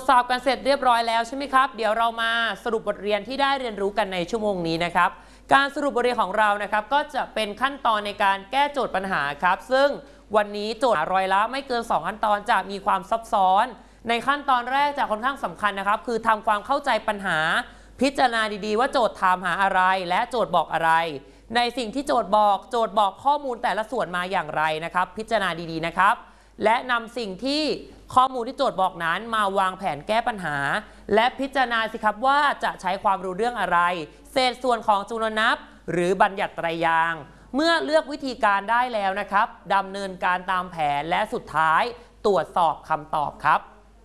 สอบกันเสร็จเรียบร้อยแล้วใช่ไหมครับเดี๋ยวเรามาสรุปบทเรียนที่ได้เรียนรู้กันในชั่วโมงนี้นะครับการสรุปบทเรียนของเรานะครับก็จะเป็นขั้นตอนในการแก้โจทย์ปัญหาครับซึ่งวันนี้โจทย์ร้อยละไม่เกิน2ขั้นตอนจะมีความซับซ้อนในขั้นตอนแรกจะค่อนข้างสำคัญนะครับคือทำความเข้าใจปัญหาพิจารณาดีๆว่าโจทย์ถามหาอะไรและโจทย์บอกอะไรในสิ่งที่โจทย์บอกข้อมูลแต่ละส่วนมาอย่างไรนะครับพิจารณาดีๆนะครับและนำสิ่งที่ข้อมูลที่โจทย์บอกนั้นมาวางแผนแก้ปัญหาและพิจารณาสิครับว่าจะใช้ความรู้เรื่องอะไรเศษส่วนของจำนวนนับหรือบัญญัติไตรยางค์เมื่อเลือกวิธีการได้แล้วนะครับดำเนินการตามแผนและสุดท้ายตรวจสอบคำตอบครับ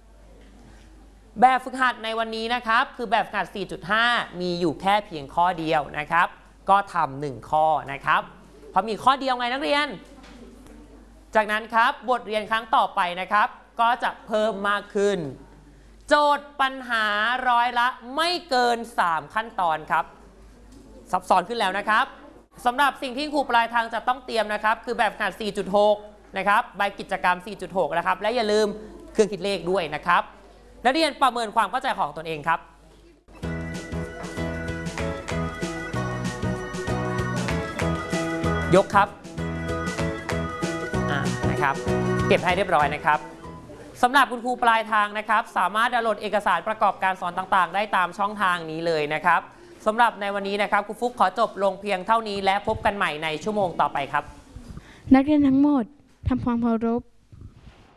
แบบฝึกหัดในวันนี้นะครับคือแบบฝึกหัด 4.5 มีอยู่แค่เพียงข้อเดียวนะครับก็ทำ1ข้อนะครับพอมีข้อเดียวไงนักเรียนจากนั้นครับบทเรียนครั้งต่อไปนะครับก็จะเพิ่มมากขึ้นโจทย์ปัญหาร้อยละไม่เกิน3ขั้นตอนครับซับซ้อนขึ้นแล้วนะครับสำหรับสิ่งที่ครูปลายทางจะต้องเตรียมนะครับคือแบบขนาด 4.6 นะครับใบกิจกรรม 4.6 นะครับและอย่าลืมเครื่องคิดเลขด้วยนะครับนักเรียนประเมินความเข้าใจของตนเองครับยกครับนะครับเก็บให้เรียบร้อยนะครับสำหรับคุณครูปลายทางนะครับสามารถดาวน์โหลดเอกสารประกอบการสอนต่างๆได้ตามช่องทางนี้เลยนะครับสำหรับในวันนี้นะครับครูฟุกขอจบลงเพียงเท่านี้และพบกันใหม่ในชั่วโมงต่อไปครับนักเรียนทั้งหมดทำความเคารพ